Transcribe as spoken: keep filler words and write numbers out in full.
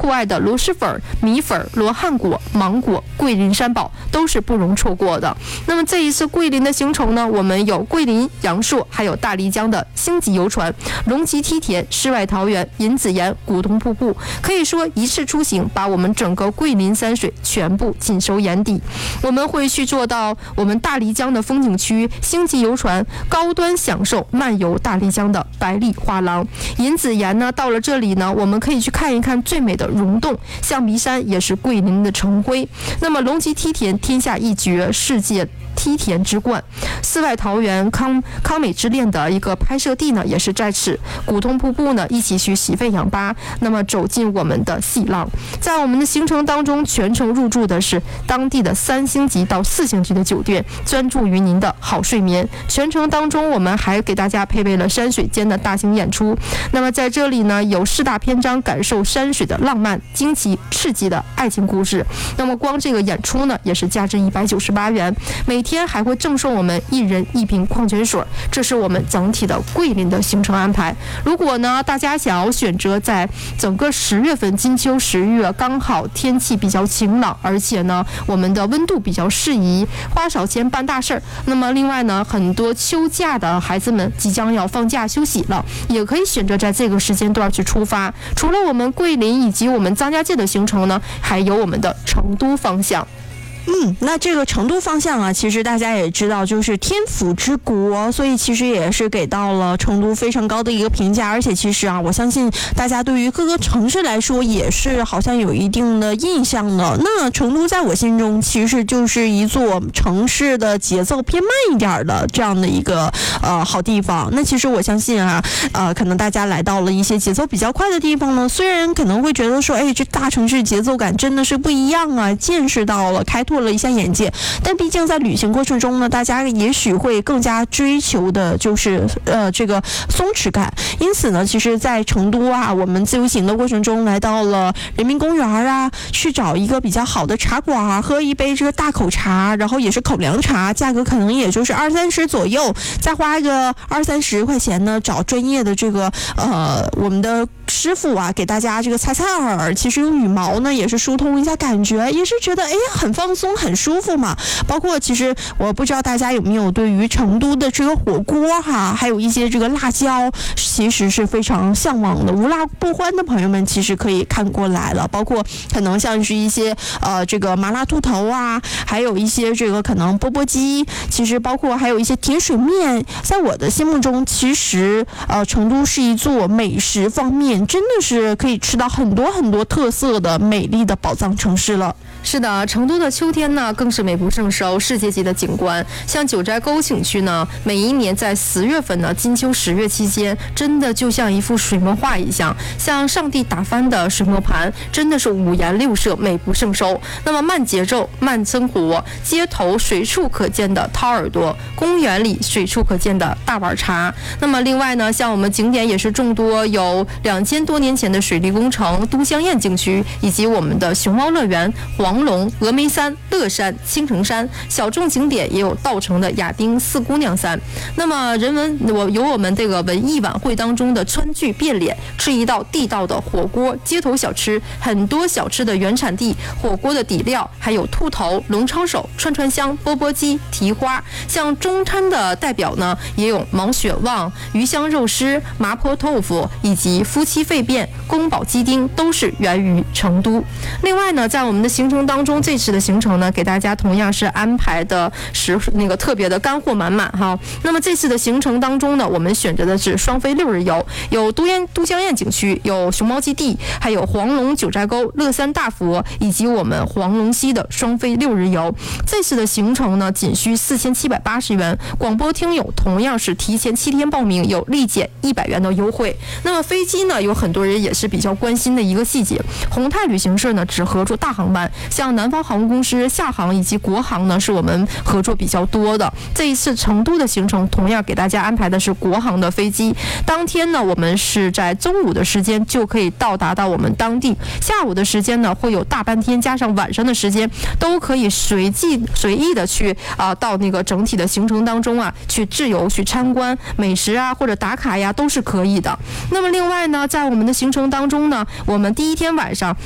酷爱的螺蛳粉、米粉、罗汉果、芒果、桂林山宝都是不容错过的。那么这一次桂林的行程呢，我们有桂林、阳朔，还有大丽江的星级游船、龙脊梯田、世外桃源、银子岩、古潼瀑布，可以说一次出行把我们整个桂林山水全部尽收眼底。我们会去做到我们大丽江的风景区星级游船，高端享受漫游大丽江的百里画廊。银子岩呢，到了这里呢，我们可以去看一看最美的溶洞，象鼻山也是桂林的城徽。那么龙脊梯田天下一绝，世界梯田之冠，世外桃源康康美之恋的一个拍摄地呢，也是在此。古潼瀑布呢，一起去洗肺氧吧，那么走进我们的细浪。在我们的行程当中，全程入住的是当地的三星级到四星级的酒店，专注于您的好睡眠。全程当中，我们还给大家配备了山水间的大型演出。那么在这里呢，有四大篇章，感受山水的浪漫、惊奇、刺激的爱情故事。那么光这个演出呢，也是价值一百九十八元，每天还会赠送我们一人一瓶矿泉水。这是我们整体的桂林的行程安排。如果呢，大家想要选择在整个十月份金秋十月，刚好天气比较晴朗，而且呢，我们的温度比较适宜，花少钱办大事儿。那么另外呢，很多秋假的孩子们即将要放假休息了，也可以选择在这个时间段去出发。除了我们桂林以及我们张家界的行程呢，还有我们的成都方向。 嗯，那这个成都方向啊，其实大家也知道，就是天府之国，所以其实也是给到了成都非常高的一个评价。而且其实啊，我相信大家对于各个城市来说，也是好像有一定的印象的。那成都在我心中，其实就是一座城市的节奏偏慢一点的这样的一个呃好地方。那其实我相信啊，呃，可能大家来到了一些节奏比较快的地方呢，虽然可能会觉得说，哎，这大城市节奏感真的是不一样啊，见识到了，开拓了一下眼界，但毕竟在旅行过程中呢，大家也许会更加追求的就是呃这个松弛感。因此呢，其实在成都啊，我们自由行的过程中来到了人民公园啊，去找一个比较好的茶馆啊，喝一杯这个大口茶，然后也是口粮茶，价格可能也就是二三十左右，再花个二三十块钱呢，找专业的这个呃我们的师傅啊，给大家这个擦擦耳，其实用羽毛呢也是疏通一下感觉，也是觉得哎呀很放松很舒服嘛。包括其实我不知道大家有没有对于成都的这个火锅哈，还有一些这个辣椒，其实是非常向往的。无辣不欢的朋友们其实可以看过来了，包括可能像是一些呃这个麻辣兔头啊，还有一些这个可能钵钵鸡，其实包括还有一些甜水面，在我的心目中，其实呃成都是一座美食方面真的是可以吃到很多很多特色的美丽的宝藏城市了。 是的，成都的秋天呢更是美不胜收，世界级的景观。像九寨沟景区呢，每一年在十月份呢，金秋十月期间，真的就像一幅水墨画一样，像上帝打翻的水墨盘，真的是五颜六色，美不胜收。那么慢节奏、慢生活，街头随处可见的掏耳朵，公园里随处可见的大碗茶。那么另外呢，像我们景点也是众多，有两千多年前的水利工程都江堰景区，以及我们的熊猫乐园、黄龙、峨眉山、乐山、青城山，小众景点也有稻城的亚丁四姑娘山。那么人文我有我们这个文艺晚会当中的川剧变脸，吃一道地道的火锅，街头小吃，很多小吃的原产地，火锅的底料，还有兔头、龙抄手、串串香、钵钵鸡、蹄花。像中餐的代表呢，也有毛血旺、鱼香肉丝、麻婆豆腐以及夫妻肺片、宫保鸡丁，都是源于成都。另外呢，在我们的行程当中，这次的行程呢，给大家同样是安排的是那个特别的干货满满哈。那么这次的行程当中呢，我们选择的是双飞六日游，有都江都江堰景区，有熊猫基地，还有黄龙九寨沟、乐山大佛，以及我们黄龙溪的双飞六日游。这次的行程呢，仅需四千七百八十元，广播听友同样是提前七天报名，有立减一百元的优惠。那么飞机呢，有很多人也是比较关心的一个细节，宏泰旅行社呢只合作大航班，像南方航空公司、厦航以及国航呢，是我们合作比较多的。这一次成都的行程同样给大家安排的是国航的飞机，当天呢，我们是在中午的时间就可以到达到我们当地，下午的时间呢会有大半天加上晚上的时间，都可以随即随意的去啊、呃、到那个整体的行程当中啊去自由去参观美食啊或者打卡呀都是可以的。那么另外呢，在我们的行程当中呢，我们第一天晚上